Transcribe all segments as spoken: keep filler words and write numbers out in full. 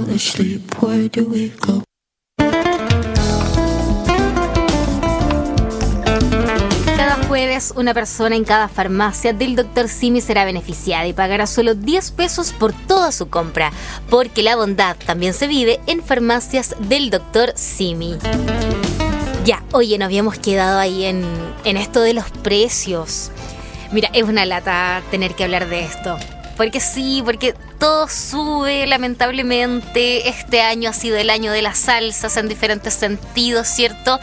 fall asleep, where do we go? Jueves, una persona en cada farmacia del doctor Simi será beneficiada y pagará solo diez pesos por toda su compra, porque la bondad también se vive en farmacias del doctor Simi. Ya, oye, nos habíamos quedado ahí en, en esto de los precios. Mira, es una lata tener que hablar de esto, porque sí, porque todo sube, lamentablemente. Este año ha sido el año de las salsas en diferentes sentidos, ¿cierto?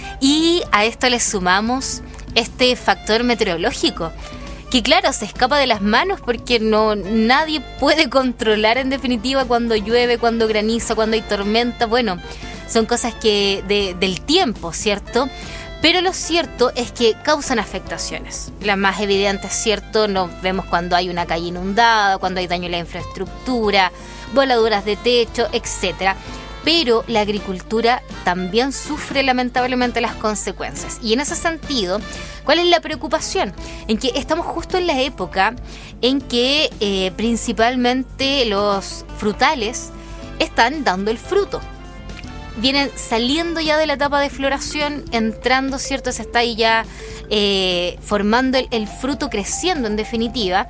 Y a esto le sumamos este factor meteorológico, que claro, se escapa de las manos porque no nadie puede controlar en definitiva cuando llueve, cuando graniza, cuando hay tormenta. Bueno, son cosas que de, del tiempo, ¿cierto? Pero lo cierto es que causan afectaciones. Las más evidentes, ¿cierto? Nos vemos cuando hay una calle inundada, cuando hay daño en la infraestructura, voladuras de techo, etcétera. Pero la agricultura también sufre lamentablemente las consecuencias. Y en ese sentido, ¿cuál es la preocupación? En que estamos justo en la época en que eh, principalmente los frutales están dando el fruto. Vienen saliendo ya de la etapa de floración, entrando, ¿cierto? Se está ahí ya eh, formando el, el fruto, creciendo en definitiva.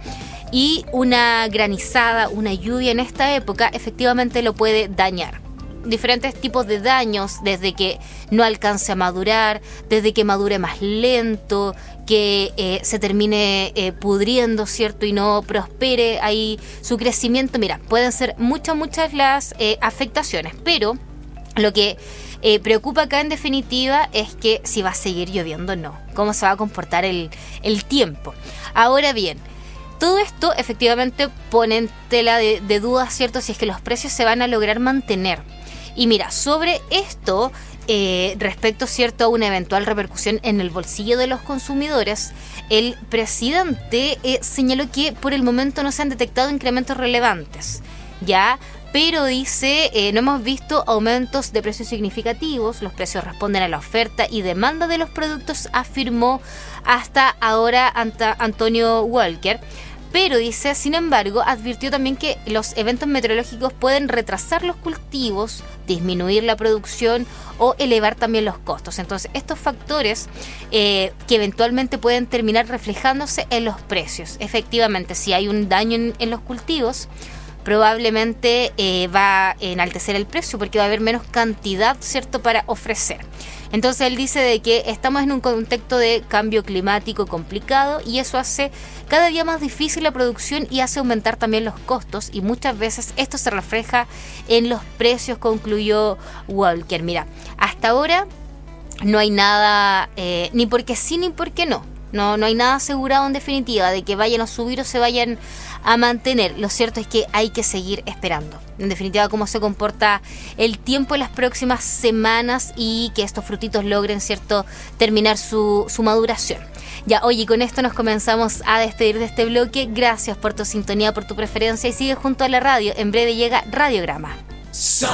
Y una granizada, una lluvia en esta época efectivamente lo puede dañar. Diferentes tipos de daños, desde que no alcance a madurar, desde que madure más lento, que eh, se termine eh, pudriendo, ¿cierto? Y no prospere ahí su crecimiento. Mira, pueden ser muchas, muchas las eh, afectaciones, pero lo que eh, preocupa acá en definitiva es que si va a seguir lloviendo o no, cómo se va a comportar el, el tiempo. Ahora bien, todo esto efectivamente pone en tela de, de dudas, ¿cierto? Si es que los precios se van a lograr mantener. Y mira, sobre esto, eh, respecto, ¿cierto?, a una eventual repercusión en el bolsillo de los consumidores, el presidente eh, señaló que por el momento no se han detectado incrementos relevantes, ¿ya? Pero dice, eh, no hemos visto aumentos de precios significativos, los precios responden a la oferta y demanda de los productos, afirmó hasta ahora Ant- Antonio Walker. Pero dice, sin embargo, advirtió también que los eventos meteorológicos pueden retrasar los cultivos, disminuir la producción o elevar también los costos. Entonces, estos factores eh, que eventualmente pueden terminar reflejándose en los precios. Efectivamente, si hay un daño en, en los cultivos, probablemente eh, va a enaltecer el precio porque va a haber menos cantidad, ¿cierto?, para ofrecer. Entonces él dice de que estamos en un contexto de cambio climático complicado y eso hace cada día más difícil la producción y hace aumentar también los costos y muchas veces esto se refleja en los precios, concluyó Walker. Mira, hasta ahora no hay nada, eh, ni porque sí ni porque no. No, no hay nada asegurado en definitiva de que vayan a subir o se vayan a mantener. Lo cierto es que hay que seguir esperando. En definitiva, cómo se comporta el tiempo en las próximas semanas y que estos frutitos logren, ¿cierto?, terminar su, su maduración. Ya, oye, con esto nos comenzamos a despedir de este bloque. Gracias por tu sintonía, por tu preferencia y sigue junto a la radio. En breve llega Radiograma.